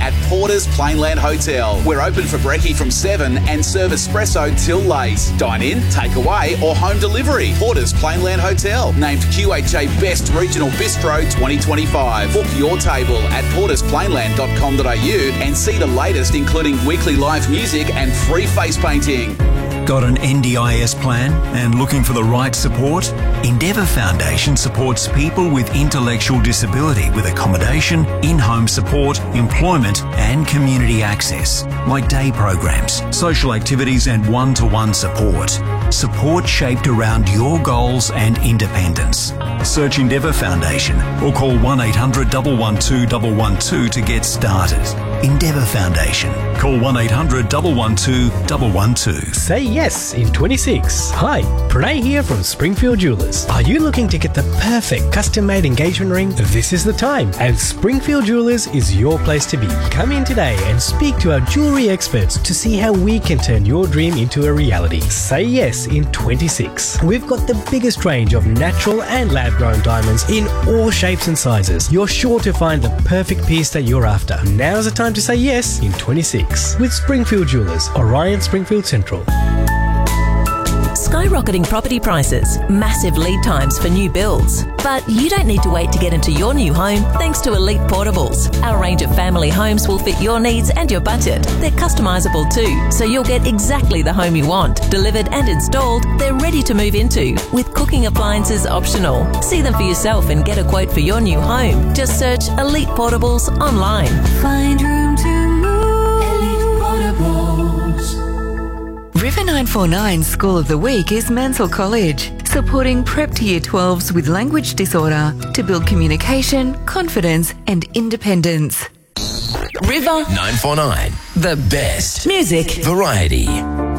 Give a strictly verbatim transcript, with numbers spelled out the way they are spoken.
at Porter's Plainland Hotel. We're open for brekkie from seven and serve espresso till late. Dine in, take away or home delivery. Porter's Plainland Hotel, named Q H A Best Regional Bistro twenty twenty-five. Book your table at porters plainland dot com dot a u and see the latest, including weekly live music and free face painting. Got an N D I S plan and looking for the right support? Endeavour Foundation supports people with intellectual disability with accommodation, in-home support, employment and community access, like day programs, social activities and one-to-one support. Support shaped around your goals and independence. Search Endeavour Foundation or call one eight hundred, one one two, one one two to get started. Endeavour Foundation. Call one eight hundred, one one two, one one two. Say yes in twenty-six. Hi, Pranay here from Springfield Jewelers. Are you looking to get the perfect custom-made engagement ring? This is the time, and Springfield Jewelers is your place to be. Come in today and speak to our jewellery experts to see how we can turn your dream into a reality. Say yes in twenty-six. We've got the biggest range of natural and lab-grown diamonds in all shapes and sizes. You're sure to find the perfect piece that you're after. Now's the time to say yes in twenty-six with Springfield Jewelers, Orion Springfield Central. Skyrocketing property prices, massive lead times for new builds. But you don't need to wait to get into your new home thanks to Elite Portables. Our range of family homes will fit your needs and your budget. They're customisable too, so you'll get exactly the home you want. Delivered and installed, they're ready to move into, with cooking appliances optional. See them for yourself and get a quote for your new home. Just search Elite Portables online. Find room to move. Elite Portables. River nine forty-nine School of the Week is Mansell College, supporting prep to year twelves with language disorder to build communication, confidence and independence. River nine forty-nine, the best music variety.